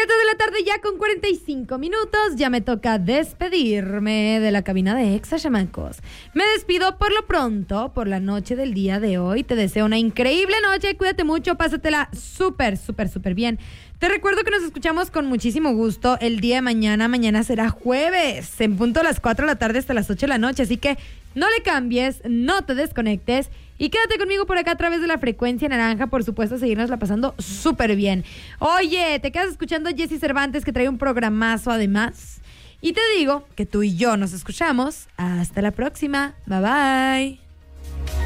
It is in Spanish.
7 de la tarde ya con 45 minutos. Ya me toca despedirme de la cabina de Exa, chamacos. Me despido por lo pronto, por la noche del día de hoy. Te deseo una increíble noche. Cuídate mucho, pásatela súper bien. Te recuerdo que nos escuchamos con muchísimo gusto el día de mañana. Mañana será jueves, en punto a las 4 de la tarde hasta las 8 de la noche. Así que no le cambies, no te desconectes y quédate conmigo por acá a través de la frecuencia naranja. Por supuesto, seguirnos la pasando súper bien. Oye, te quedas escuchando a Jessy Cervantes, que trae un programazo además. Y te digo que tú y yo nos escuchamos. Hasta la próxima. Bye bye.